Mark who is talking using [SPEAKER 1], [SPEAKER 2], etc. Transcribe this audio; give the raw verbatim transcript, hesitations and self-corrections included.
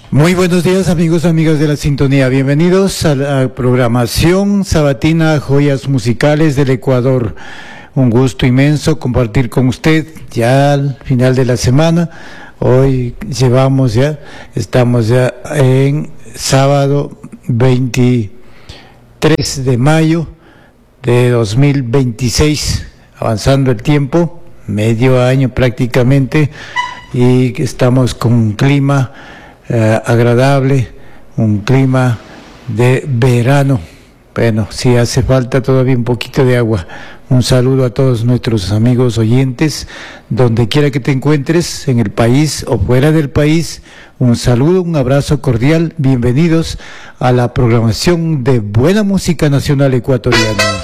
[SPEAKER 1] Muy buenos días, amigos, amigas de la sintonía. Bienvenidos a la programación sabatina Joyas Musicales del Ecuador. Un gusto inmenso compartir con usted ya al final de la semana. Hoy llevamos ya, estamos ya en sábado veintitrés de mayo de dos mil veintiséis, avanzando el tiempo, medio año prácticamente, y estamos con un clima eh, agradable, un clima de verano. Bueno, sí hace falta todavía un poquito de agua. Un saludo a todos nuestros amigos oyentes, donde quiera que te encuentres, en el país o fuera del país. Un saludo, un abrazo cordial. Bienvenidos a la programación de buena música nacional ecuatoriana.